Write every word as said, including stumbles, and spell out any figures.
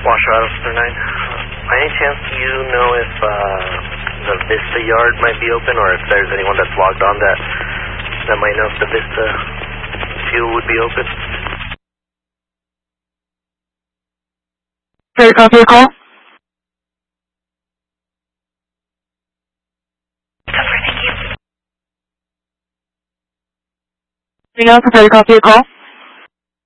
Washoe Officer nine. By any chance, do you know if uh, the Vista yard might be open, or if there's anyone that's logged on that that might know if the Vista fuel would be open? Very copy your call. Thank you. Anything else? Very copy your call.